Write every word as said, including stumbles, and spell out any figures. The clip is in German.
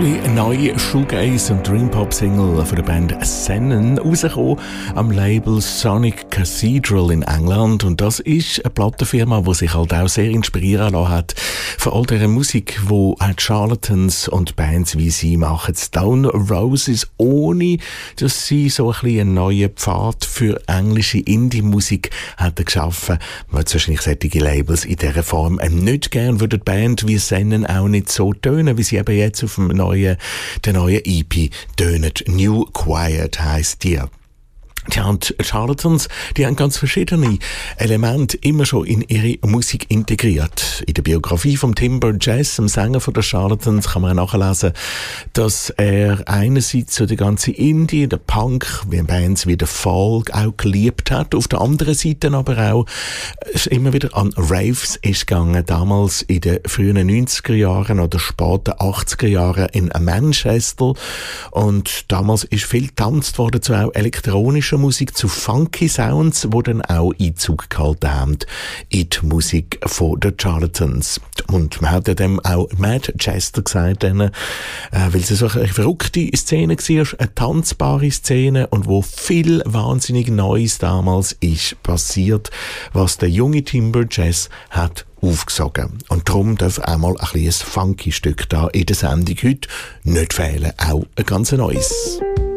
tolle neue Shoegaze- und Dream-Pop-Single von der Band Sennen, rausgekommen am Label Sonic Cathedral in England. Und das ist eine Plattenfirma, die sich halt auch sehr inspirieren lassen hat von all dieser Musik, die halt Charlatans und Bands wie sie machen. Stone Roses, ohne dass sie so ein bisschen einen neuen Pfad für englische Indie-Musik hätten geschaffen, weil es wahrscheinlich solche Labels in dieser Form nicht gern würden die Band wie Sennen auch nicht so tönen, wie sie eben jetzt auf dem neuen, der neuen E P tönen. New Quiet heisst die. Ja, und Charlatans, die haben ganz verschiedene Elemente immer schon in ihre Musik integriert. In der Biografie von Timber Jazz, dem Sänger von der Charlatans, kann man nachlesen, dass er einerseits so die ganze Indie, der Punk, wie Bands wie der Folk auch geliebt hat, auf der anderen Seite aber auch immer wieder an Raves ist gegangen, damals in den frühen neunziger Jahren oder späten achtziger Jahren in Manchester. Und damals ist viel getanzt worden zu auch elektronischer Musik, zu funky Sounds, die dann auch Einzug gehalten haben in die Musik von den Charlatans. Und man hat ja dem auch Mad Chester gesagt, dann, äh, weil es so eine verrückte Szene war, eine tanzbare Szene und wo viel wahnsinnig Neues damals ist passiert, was der junge Timber Jazz hat aufgesogen. Und darum darf einmal ein, ein funky Stück da in der Sendung heute nicht fehlen, auch ein ganz neues.